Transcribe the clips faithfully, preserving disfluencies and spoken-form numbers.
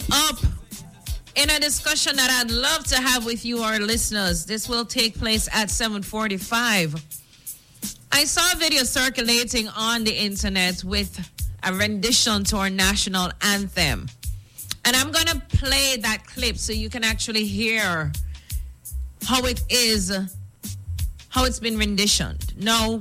up in a discussion that I'd love to have with you, our listeners. This will take place at seven forty-five. I saw a video circulating on the internet with a rendition to our national anthem. And I'm going to play that clip so you can actually hear how it is, how it's been renditioned. Now,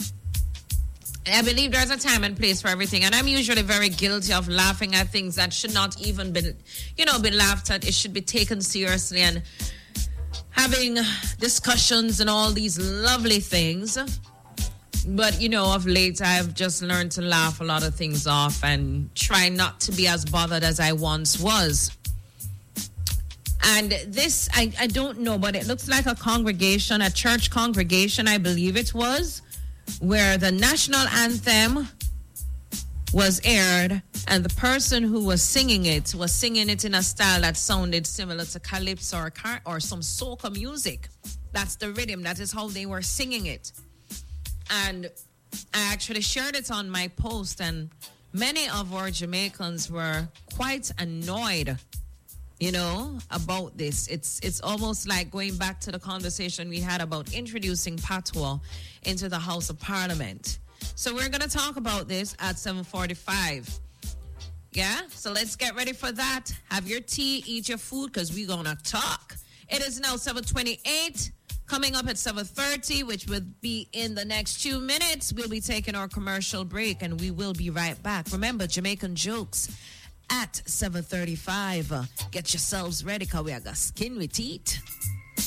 I believe there's a time and place for everything. And I'm usually very guilty of laughing at things that should not even be, you know, be laughed at. It should be taken seriously and having discussions and all these lovely things. But, you know, of late, I've just learned to laugh a lot of things off and try not to be as bothered as I once was. And this, I, I don't know, but it looks like a congregation, a church congregation, I believe it was, where the national anthem was aired and the person who was singing it was singing it in a style that sounded similar to calypso or, car- or some soca music. That's the rhythm. That is how they were singing it. And I actually shared it on my post, and many of our Jamaicans were quite annoyed, you know, about this. It's it's almost like going back to the conversation we had about introducing patois into the House of Parliament. So we're going to talk about this at seven forty-five. Yeah? So let's get ready for that. Have your tea, eat your food, because we're going to talk. It is now seven twenty-eight. Coming up at seven thirty, which will be in the next two minutes, we'll be taking our commercial break, and we will be right back. Remember, Jamaican Jokes at seven thirty-five. Uh, get yourselves ready, because we are got skin with teeth.